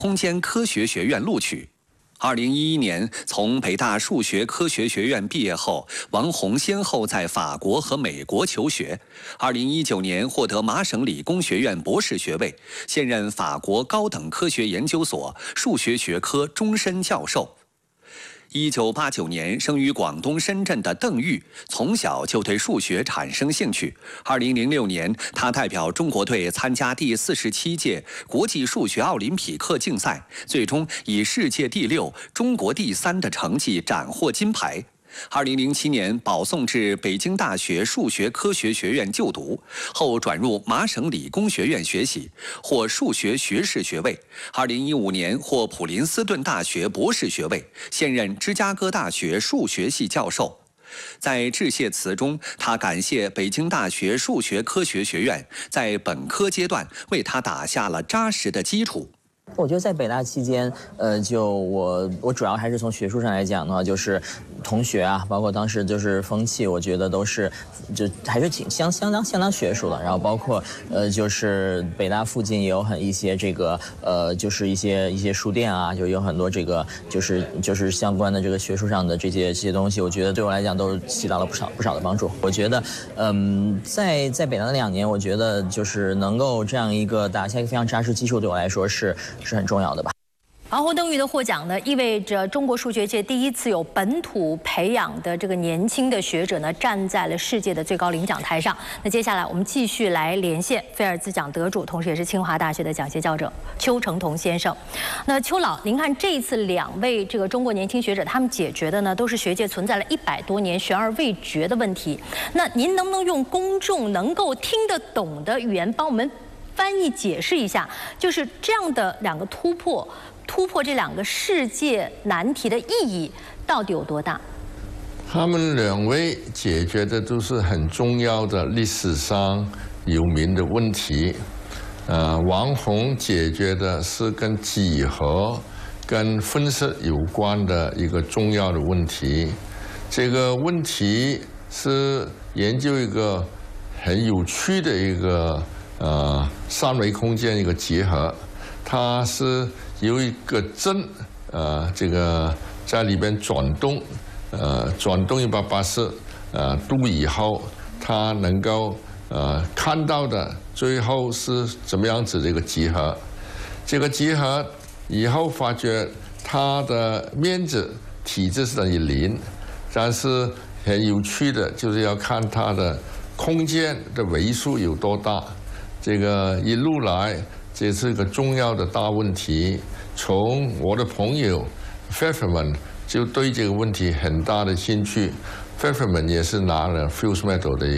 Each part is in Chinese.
空间科学学院录取。2011年从北大数学科学学院毕业后，王宏先后在法国和美国求学。2019年获得麻省理工学院博士学位，现任法国高等科学研究所数学学科终身教授。1989年生于广东深圳的邓玉，从小就对数学产生兴趣。2006年，他代表中国队参加第47届国际数学奥林匹克竞赛，最终以世界第6、中国第3的成绩斩获金牌。2007年保送至北京大学数学科学学院就读，后转入麻省理工学院学习，获数学学士学位。2015年获普林斯顿大学博士学位，现任芝加哥大学数学系教授。在致谢词中，他感谢北京大学数学科学学院在本科阶段为他打下了扎实的基础。 我觉得在北大期间，我主要还是从学术上来讲的话，就是同学啊，包括当时就是风气，我觉得都是就还是挺相当学术的。然后包括就是北大附近也有一些这个就是一些书店啊，就有很多这个就是相关的这个学术上的这些东西，我觉得对我来讲都起到了不少的帮助。我觉得在北大的2年，我觉得就是能够这样一个打下一个非常扎实基础，对我来说是很重要的吧。 王宏邓玉的获奖呢，意味着中国数学界第一次有本土培养的这个年轻的学者呢，站在了世界的最高领奖台上。那接下来我们继续来连线菲尔兹奖得主，同时也是清华大学的讲协教授邱成桐先生。那邱老，您看这一次2位这个中国年轻学者，他们解决的呢，都是学界存在了100多年悬而未决的问题。那您能不能用公众能够听得懂的语言帮我们翻译解释一下，就是这样的2个突破这2个世界难题的意义到底有多大？ 他们2位解决的都是很重要的历史上有名的问题。王宏解决的是跟几何、跟分式有关的一个重要的问题。这个问题是研究一个很有趣的一个三维空间一个结合，它是有一个针这个在里边转动180度以后，它能够看到的最后是怎么样子的一个结合。这个结合以后发觉它的面积体积是等于0，但是很有趣的就是要看它的空间的维数有多大。这个一路来，这是个重要的大问题。从我的朋友 Pfefferman 就对这个问题很大的兴趣。Pfefferman 也是拿了 Fields Medal 的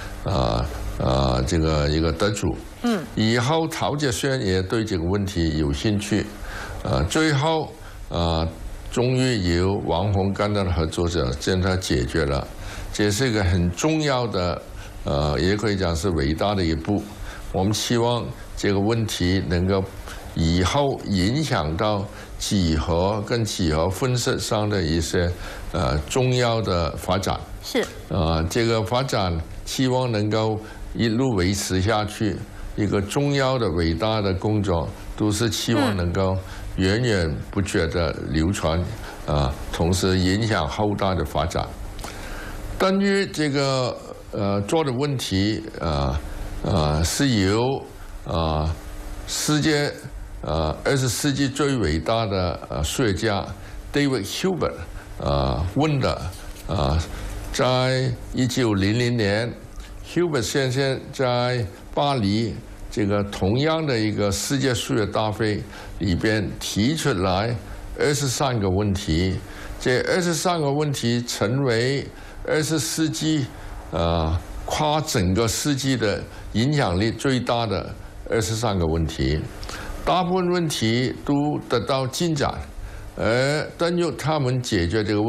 一个得主。以后陶杰轩也对这个问题有兴趣。最后终于由王宏跟他的合作者将它解决了。这是一个很重要的也可以讲是伟大的一步。我们希望这个问题能够以后影响到几何跟几何分式上的一些重要的发展。 是这个发展希望能够一路维持下去。一个重要的伟大的工作都是希望能够源源不绝的流传同时影响后代的发展。关于这个做的问题是由世界20世纪最伟大的数学家 David Hilbert 问的。在1900年 ，Hilbert 先生在巴黎这个同样的一个世界数学大会里边提出来23个问题，这23个问题成为20世纪跨整个世纪的影响力最大的23个问题，大部分问题都得到进展，而但由他们解决这个问题。